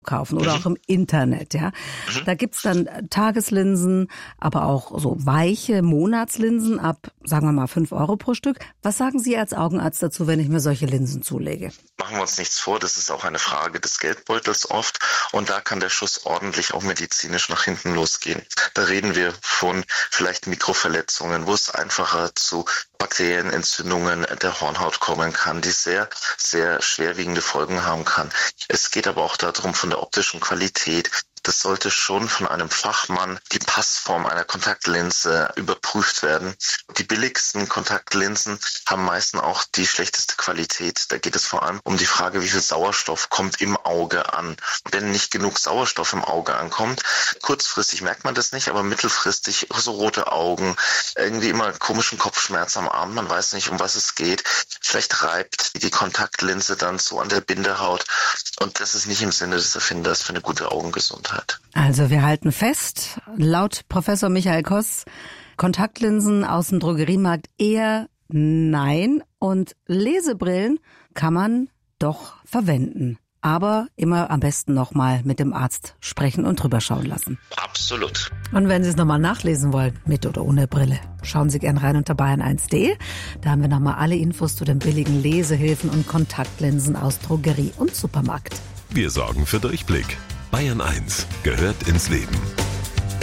kaufen oder auch im Internet, ja. Da gibt's dann Tageslinsen, aber auch so weiche Monatslinsen ab, sagen wir mal, 5 Euro pro Stück. Was sagen Sie als Augenarzt dazu, wenn ich mir solche Linsen zulege? Machen wir uns nichts vor, das ist auch eine Frage des Geldbeutels oft und da kann der Schuss ordentlich auch medizinisch nach hinten losgehen. Da reden wir von vielleicht Mikroverletzungen, wo es einfacher zu Bakterienentzündungen der Hornhaut kommen kann, die sehr, sehr schwerwiegende Folgen haben kann. Es geht aber auch darum, von der optischen Qualität. Das sollte schon von einem Fachmann die Passform einer Kontaktlinse überprüft werden. Die billigsten Kontaktlinsen haben meistens auch die schlechteste Qualität. Da geht es vor allem um die Frage, wie viel Sauerstoff kommt im Auge an. Wenn nicht genug Sauerstoff im Auge ankommt, kurzfristig merkt man das nicht, aber mittelfristig so rote Augen, irgendwie immer komischen Kopfschmerz am Arm, man weiß nicht, um was es geht. Vielleicht reibt die Kontaktlinse dann so an der Bindehaut und das ist nicht im Sinne des Erfinders für eine gute Augengesundheit. Also wir halten fest, laut Professor Michael Koss, Kontaktlinsen aus dem Drogeriemarkt eher nein und Lesebrillen kann man doch verwenden. Aber immer am besten nochmal mit dem Arzt sprechen und drüber schauen lassen. Absolut. Und wenn Sie es nochmal nachlesen wollen, mit oder ohne Brille, schauen Sie gern rein unter bayern1.de. Da haben wir nochmal alle Infos zu den billigen Lesehilfen und Kontaktlinsen aus Drogerie und Supermarkt. Wir sorgen für Durchblick. Bayern 1 gehört ins Leben.